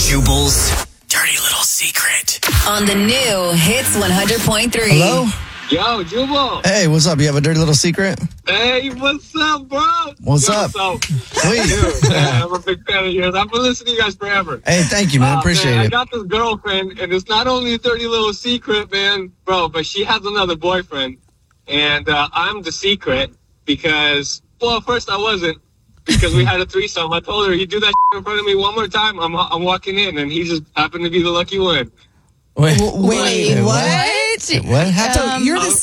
Jubal's dirty little secret. On the new Hits 100.3. Hello? Yo, Jubal. Hey, what's up? You have a dirty little secret? Hey, what's up, bro? What's up? Sweet. Dude, I'm a big fan of yours. I've been listening to you guys forever. Hey, thank you, man. Appreciate man, it. I got this girlfriend, and it's not only a dirty little secret, man, bro, but she has another boyfriend. And I'm the secret because, well, first I wasn't because we had a threesome. I told her, you do that in front of me one more time, I'm walking in, and he just happened to be the lucky one. Wait, what? What happened? So you're the